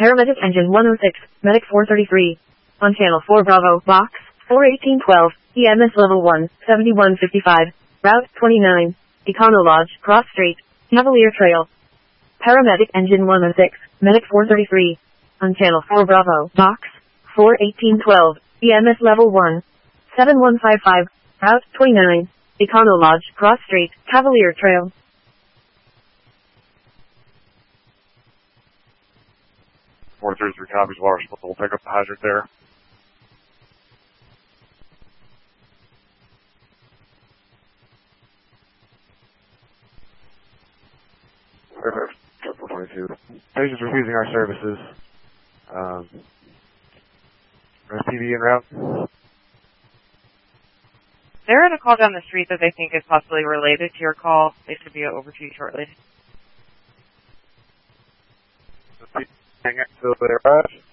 Paramedic Engine 106, Medic 433. On Channel 4 Bravo, Box 41812, EMS Level 1, 7155, Route 29, Econo Lodge, Cross Street, Cavalier Trail. Paramedic Engine 106, Medic 433. On Channel 4 Bravo, Box 41812, EMS Level 1, 7155, Route 29, Econo Lodge, Cross Street, Cavalier Trail. Four 33 copies, water supply. We'll pick up the hydrant there. Perfect. 22. Patients refusing our services. TV en route. They're at a call down the street that they think is possibly related to your call. They should be over to you shortly. Hang out till they arrive.